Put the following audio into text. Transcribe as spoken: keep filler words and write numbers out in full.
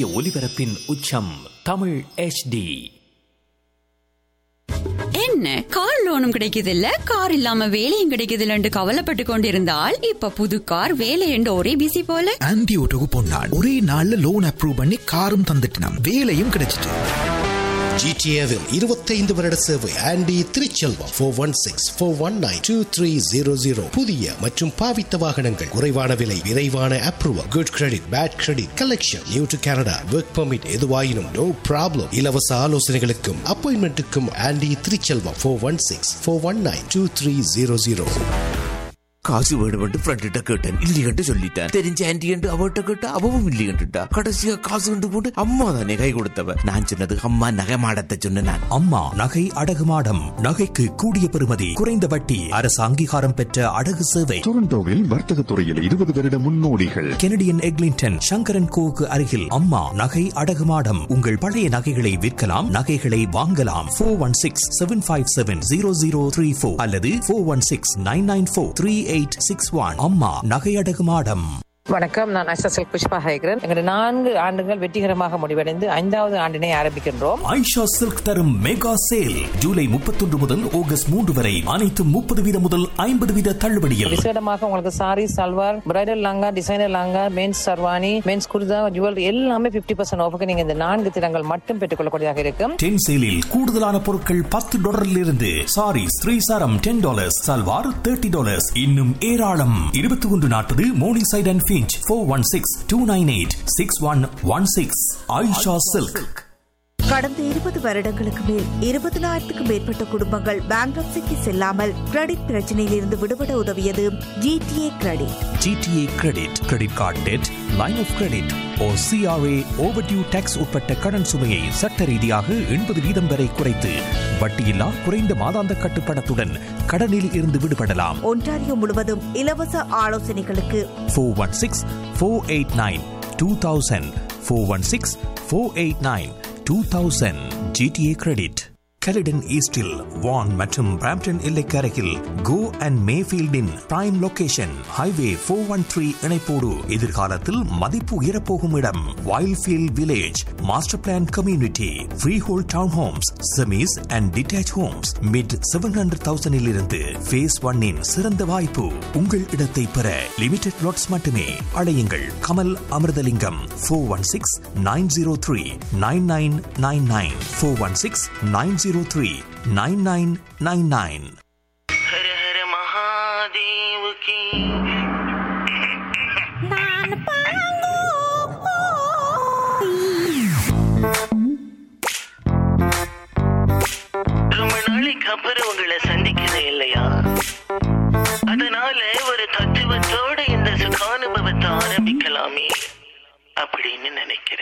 ஒலிபரப்பின் உச்சம் Tamil H D. என்ன கார் லோனும் கிடைக்குதில்ல, கார் இல்லாம வேலையும் கிடைக்குதில்ல கவலைப்பட்டு கொண்டிருந்தால் இப்ப புது கார் வேலை என்று ஒரே பிசி போல. ஆன்டி ஓட்டோக்கு போனான், ஒரே நாள்ல லோன் அப்ரூவ் பண்ணி காரும் தந்துட்டான், வேலையும் கிடைச்சிட்டு. ஜிடிஏவில் இருபத்தைந்து வருட சேவை aunty Thiruchelvam four one six four one nine two three zero zero. புதிய மற்றும் பாவித்த வாகனங்கள், குறைவான விலை, விரைவான approval, good credit, bad credit, collection, new to Canada, work permit எதுவாயினும் நோ ப்ராப்ளம். இலவச ஆலோசனைகளுக்கும் அப்பாயின்மெண்ட்டுக்கும் aunty Thiruchelvam four one six four one nine two three zero zero. காசு வேணுமென்று ஃப்ரெண்ட்ட கேட்டேன், இல்லையென்று சொல்லிட்டேன். தெரிஞ்ச ஆன்டி என்று அவட்ட கேட்டா அவவும் இல்லையென்றுட்டா. கடைசியா காசு கொண்டு போட்டு அம்மா தானே கை கொடுத்தவ. நான் சொன்னது அம்மா நகை மாடத்தை சொன்னேன். அம்மா நகை அடகு மாடம். நகைக்கு கூடிய பெறுமதி, குறைந்த வட்டி, அரசு அங்கீகாரம் பெற்ற அடகு சேவை. டொரண்டோவில் வர்த்தக துறையில் இருபது வருட முன்னோடிகள். கெனடியன் எக்லிங்டன் சங்கரன் கோவுக்கு அருகில் அம்மா நகை அடகு மாடம். உங்கள் பழைய நகைகளை விற்கலாம், நகைகளை வாங்கலாம். Four one six seven five seven zero zero three four அல்லது four one six nine nine four three eight six one. அம்மா நகை அடகு மாடம். வணக்கம், நான் ஐஷா புஷ்பா ஹைகரன். எங்களுடைய நான்கு ஆண்டுகள் வெற்றிகரமாக முடிவடைந்து ஐந்தாவது ஆண்டினை ஆரம்பிக்கின்றோம். ஐஷா சில்க் தரும் மெகா சேல் ஜூலை முப்பத்தொன்று முதல் ஆகஸ்ட் மூன்று வரை அனைத்து முப்பது வீத முதல் ஐம்பது வீத தள்ளுபடியில். விசேடமாக உங்களுக்கு சாரி, சல்வார், பிரைடல் லாங்கா, டிசைனர் லாங்கா, men's sherwani, men's kurta, jewellery எல்லாமே பிப்டி பர்சன்ட் ஆஃபுக்கு நீங்க இந்த நான்கு தினங்கள் மட்டும் பெற்றுக்கொள்ளக்கூடியதாக இருக்கும். டென் சேலில் கூடுதலான பொருட்கள் பத்து டாலரில் இருந்து. சாரீஸ் த்ரீ சாரம் ten dollars, salwar thirty dollars, இன்னும் ஏராளம். இருபத்தி ஒன்று நாற்பது morning side and four one six two nine eight six one one six. Ayesha silk. கடந்த இருபது வருடங்களுக்கு மேல் இருபதினாயிரத்துக்கும் மேற்பட்ட குடும்பங்கள் பேங்க்ரப்சிக்கு செல்லாமல் கிரெடிட் பிரச்சனையில் இருந்து விடுபட உதவியது GTA credit. GTA credit, credit card dead, line of credit O CRA overdue tax உட்பட்ட கடன் சுமையை சட்ட ரீதியாக எண்பது வீதம் வரை குறைத்து வட்டியில்லா குறைந்த மாதாந்த கட்டுப்பணத்துடன் கடனில் இருந்து விடுபடலாம். ஒன்டாரியோ முழுவதும் இலவச ஆலோசனைகளுக்கு four one six four eight nine two thousand four one six four eight nine two thousand. GTA credit. கெலிடன் ஈஸ்டில் வான் மற்றும் Brampton எல்லைக்கரையில் go and மேஃபீல்டின் prime location. Highway four one three இணைப்போடு எதிர்காலத்தில் மதிப்பு உயரப்போகும் இடம். Wildfield village master plan community. Free whole down Holmes, semis and detach Holmes mid seven hundred தௌசண்டில் இருந்து face ஒன்னின் சிறந்த வாய்ப்பு. உங்கள் இடத்தை பெற லிமிடெட் லாட்ஸ் மட்டுமே. அழையுங்கள் Kamal Amirthalingam four one six nine zero three nine nine nine nine four one six nine zero three nine nine nine nine. Hara Hara Mahadev கி ரொம்ப நாளைக்கு அப்புறம் உங்களை சந்திக்கிறேன் இல்லையா?